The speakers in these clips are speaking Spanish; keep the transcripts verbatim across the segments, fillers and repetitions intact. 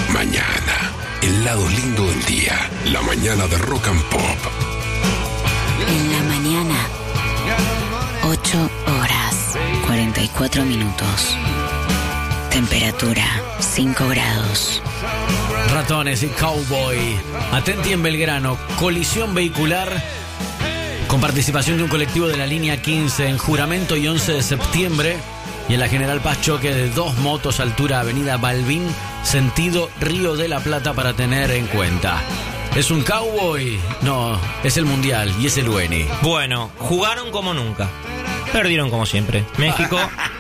Mañana, el lado lindo del día. La mañana de Rock and Pop. En la mañana, ocho horas, cuarenta y cuatro minutos. Temperatura, cinco grados. Ratones y Cowboy. Atenti en Belgrano. Colisión vehicular con participación de un colectivo de la línea quince en Juramento y once de septiembre. Y en la General Paz, choque de dos motos altura Avenida Balbín, sentido Río de la Plata, para tener en cuenta. ¿Es un cowboy? No, es el Mundial y es el U N I. Bueno, jugaron como nunca. Perdieron como siempre. México...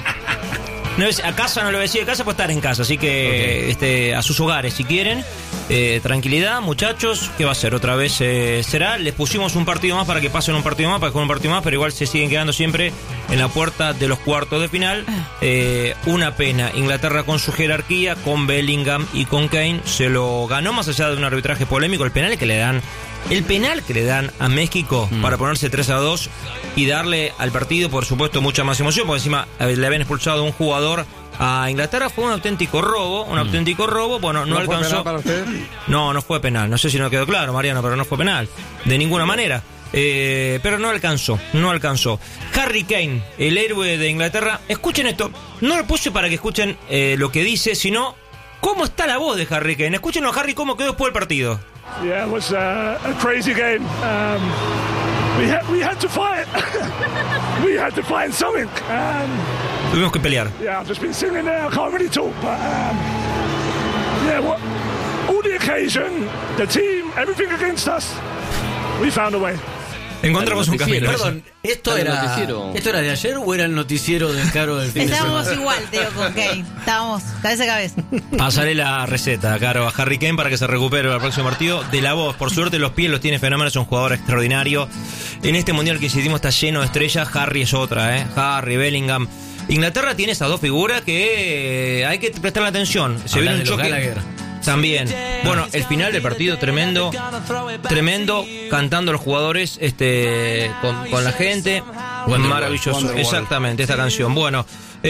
No es, a casa no lo decía de casa, pues estar en casa. Así que okay. este, a sus hogares si quieren. Eh, tranquilidad, muchachos. ¿Qué va a ser? Otra vez eh, será. Les pusimos un partido más para que pasen un partido más, para que jueguen un partido más, pero igual se siguen quedando siempre en la puerta de los cuartos de final. Eh, una pena. Inglaterra con su jerarquía, con Bellingham y con Kane, se lo ganó más allá de un arbitraje polémico. El penal que le dan El penal que le dan a México mm. para ponerse tres a dos y darle al partido, por supuesto, mucha más emoción, porque encima le habían expulsado a un jugador a Inglaterra. Fue un auténtico robo, un mm. auténtico robo. Bueno, no, ¿No alcanzó. ¿Fue penal para usted? No, no fue penal. No sé si no quedó claro, Mariano, pero no fue penal. De ninguna manera. Eh, pero no alcanzó, no alcanzó. Harry Kane, el héroe de Inglaterra. Escuchen esto. No lo puse para que escuchen eh, lo que dice, sino cómo está la voz de Harry Kane. Escúchenlo a Harry cómo quedó después del partido. Yeah, it was uh, a crazy game. Um, we, ha- we had to fight. we had to find something. Um, Tuvimos que pelear. Yeah, I've just been sitting there. I can't really talk, but um, yeah, what, all the occasion, the team, everything against us, we found a way. Encontramos un camino. Perdón, ¿esto era, ¿esto era de ayer o era el noticiero del Caro del fin de semana? Estábamos igual, Teo, con Kane. Estábamos cabeza a cabeza. Pasaré la receta, Caro, a Harry Kane para que se recupere para el próximo partido. De la voz, por suerte los pies los tiene fenómeno, es un jugador extraordinario. En este mundial que hicimos está lleno de estrellas. Harry es otra, ¿eh? Harry, Bellingham. Inglaterra tiene esas dos figuras que hay que prestarle atención. Se viene un choque. También. Bueno, el final del partido tremendo, tremendo, cantando los jugadores este con, con la gente. Wonder maravilloso, Wonder exactamente, esta canción. Bueno,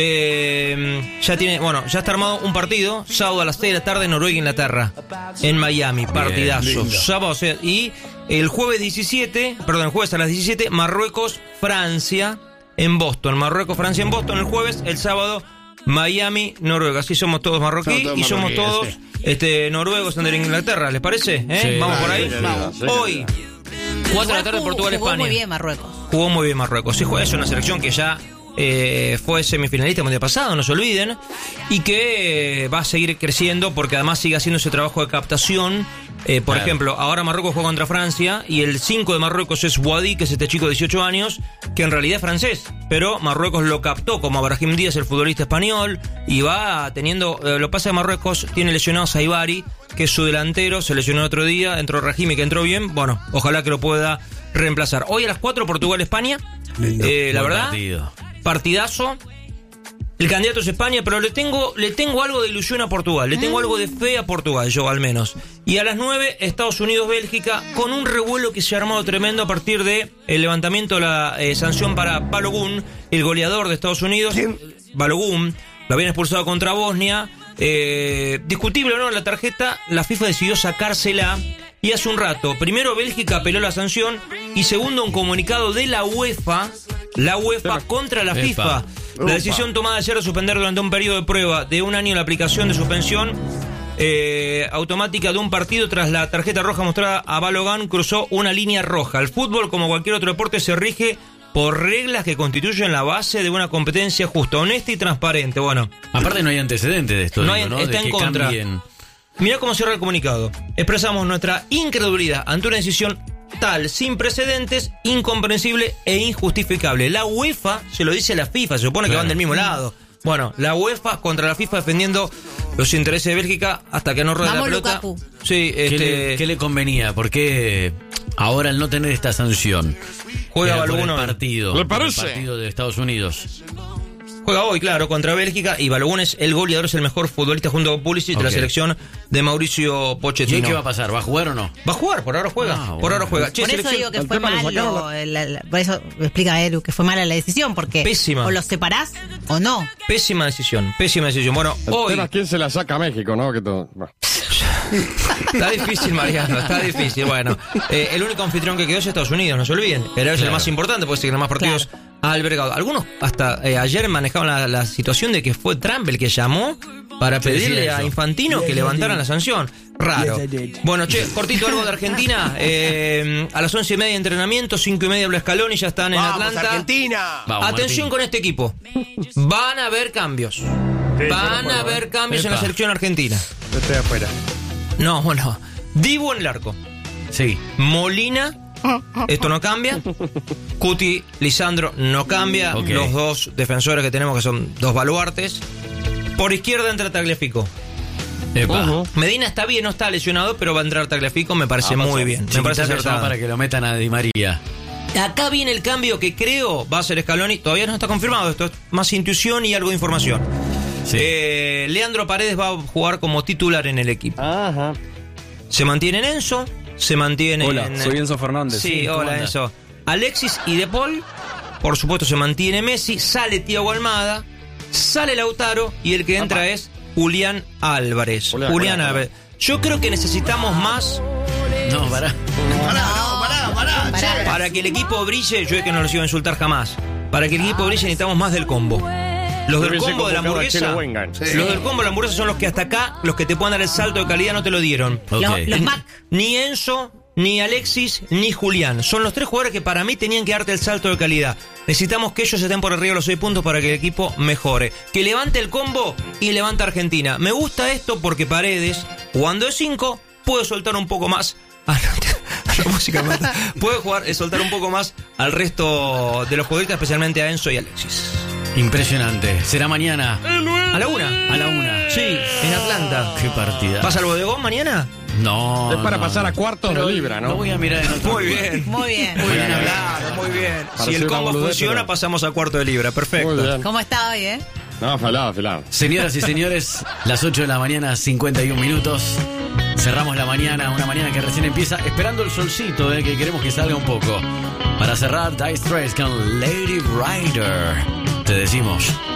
eh, ya tiene, bueno, ya está armado un partido, sábado a las seis de la tarde, Noruega-Inglaterra, en Miami, partidazo. Sábado, o sea, y el jueves diecisiete, perdón, el jueves a las diecisiete, Marruecos-Francia en Boston. Marruecos-Francia en Boston el jueves, el sábado Miami, Noruega. Así somos todos marroquíes y somos todos sí. este, noruegos en Inglaterra. ¿Les parece? ¿Eh? Sí, vamos por ahí. Sí, vamos. Hoy, cuatro de la tarde, Portugal, España. Jugó muy bien Marruecos. Jugó muy bien Marruecos. Sí, es una selección que ya eh, fue semifinalista el mundial pasado, no se olviden. Y que eh, va a seguir creciendo porque además sigue haciendo ese trabajo de captación. Eh, por claro. ejemplo, ahora Marruecos juega contra Francia y el cinco de Marruecos es Wadi, que es este chico de dieciocho años, que en realidad es francés, pero Marruecos lo captó como Brahim Díaz, el futbolista español, y va teniendo, eh, lo pasa de Marruecos, tiene lesionado a Saibari, que es su delantero, se lesionó el otro día, entró Rahimi, que entró bien, bueno, ojalá que lo pueda reemplazar. Hoy a las cuatro, Portugal-España, eh, la verdad, partido. partidazo. El candidato es España, pero le tengo le tengo algo de ilusión a Portugal, le tengo algo de fe a Portugal, yo al menos. Y a las nueve, Estados Unidos-Bélgica, con un revuelo que se ha armado tremendo a partir de el levantamiento de la eh, sanción para Balogun, el goleador de Estados Unidos. ¿Quién? Balogun, lo habían expulsado contra Bosnia. Eh, discutible o no la tarjeta, la FIFA decidió sacársela. Y hace un rato, primero Bélgica apeló la sanción y segundo un comunicado de la UEFA, la UEFA contra la FIFA. La decisión tomada ayer de suspender durante un periodo de prueba de un año la aplicación de suspensión eh, automática de un partido tras la tarjeta roja mostrada a Balogun cruzó una línea roja. El fútbol, como cualquier otro deporte, se rige por reglas que constituyen la base de una competencia justa, honesta y transparente. Bueno, aparte no hay antecedentes de esto. No hay, digo, ¿no? Está de en que contra. Cambien. Mirá cómo cierra el comunicado. Expresamos nuestra incredulidad ante una decisión tal, sin precedentes, incomprensible e injustificable. La UEFA se lo dice a la FIFA, se supone claro. que van del mismo lado. Bueno, la UEFA contra la FIFA defendiendo los intereses de Bélgica hasta que no ruede la pelota. Lukaku. Sí, este... ¿Qué, le, ¿Qué le convenía? ¿Por qué ahora al no tener esta sanción juega por alguno el partido, ¿Le parece? el partido de Estados Unidos? Juega hoy, claro, contra Bélgica, y Balogun es el goleador, es el mejor futbolista junto con Pulisic de Ok. la selección de Mauricio ¿Y Pochettino. qué va a pasar? ¿Va a jugar o no? Va a jugar, por ahora juega. Ah, Por bueno. ahora juega. Che, Por eso selección- digo que el fue tema lo malo, sacaron la- la- por eso explica Edu que fue mala la decisión, porque Pésima. o los separás o no. Pésima decisión, pésima decisión. Bueno, El hoy tema es quién se la saca a México, ¿no? Que todo. Bueno. está difícil, Mariano, está difícil. Bueno, eh, el único anfitrión que quedó es Estados Unidos, no se olviden. Era el Claro. más importante, puede ser que más partidos ha albergado. Algunos hasta eh, ayer manejaban la, la situación de que fue Trump el que llamó para Se decía pedirle a eso. Infantino que levantaran la sanción. Raro. Bueno, che, cortito algo de Argentina. Eh, a las once y media entrenamiento, cinco y media habla Scaloni, ya están en ¡Vamos, Atlanta. Argentina! Vamos, Atención Martín. con este equipo. Van a haber cambios. Van a haber cambios en la Epa. selección argentina. Yo estoy afuera. No, bueno. Dibu en el arco. Sí. Molina, esto no cambia. Cuti, Lisandro, no cambia. Ok. Los dos defensores que tenemos, que son dos baluartes. Por izquierda entra Tagliafico. Epa. Ujú. Medina está bien, no está lesionado, pero va a entrar Tagliafico, me parece Ah, muy pasó. bien. Me Chiquitapia parece llama acertado. para que lo metan a Di María. Acá viene el cambio que creo va a ser Scaloni. Todavía no está confirmado, esto es más intuición y algo de información. Sí. Eh, Leandro Paredes va a jugar como titular en el equipo. Ajá. Se mantiene en Enzo, se mantiene Hola, en... soy Enzo Fernández. Sí, ¿cómo hola anda? Enzo. Alexis y De Paul, por supuesto se mantiene Messi, sale Thiago Almada, sale Lautaro y el que entra es Julián Álvarez. Julián, Julián Julián. Álvarez. Yo creo que necesitamos más No, pará. Pará, no, pará, pará. Pará. para que el equipo brille. Yo es que no los iba a insultar jamás. Para que el equipo brille necesitamos más del combo. Los del Hubiese combo de la convocado a hamburguesa. Chelo Wengan. Sí. Los del combo de la hamburguesa son los que hasta acá, los que te puedan dar el salto de calidad, no te lo dieron. Ok. Los, los Mac. Ni Enzo, ni Alexis, ni Julián. Son los tres jugadores que para mí tenían que darte el salto de calidad. Necesitamos que ellos estén por arriba de los seis puntos para que el equipo mejore. Que levante el combo y levante a Argentina. Me gusta esto porque Paredes, jugando de cinco, puede soltar un poco más. Ah, no, la música mata. Puede jugar, eh, soltar un poco más al resto de los jugadores, especialmente a Enzo y Alexis. Impresionante. Será mañana A la una. a la una. Sí, en Atlanta. Qué partida. ¿Vas al bodegón mañana? No. Es para no. pasar a cuartos Pero de libra, ¿no? Lo voy a mirar en otro Muy bien. Muy bien. Muy bien hablado, muy bien. Para Si el hacer una combo boludez, funciona, pero- pasamos a cuarto de libra. Perfecto. Muy bien. ¿Cómo está hoy, eh? No, afilado, afilado. Señoras y señores, las ocho de la mañana, cincuenta y un minutos. Cerramos la mañana, una mañana que recién empieza, esperando el solcito, eh, que queremos que salga un poco. Para cerrar, Dire Straits con Lady Rider. Te decimos.